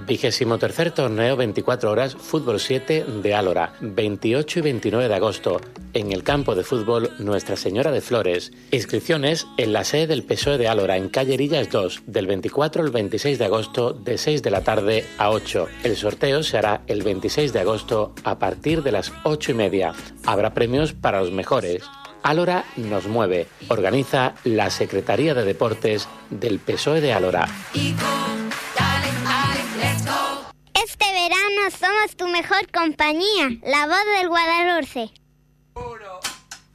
23º torneo 24 horas Fútbol 7 de Álora, 28 y 29 de agosto, en el campo de fútbol Nuestra Señora de Flores. Inscripciones en la sede del PSOE de Álora, en calle Erillas 2, del 24 al 26 de agosto, de 6 de la tarde a 8. El sorteo se hará el 26 de agosto a partir de las 8:30. Habrá premios para los mejores. Álora nos mueve. Organiza la Secretaría de Deportes del PSOE de Álora. Este verano somos tu mejor compañía, la voz del Guadalhorce.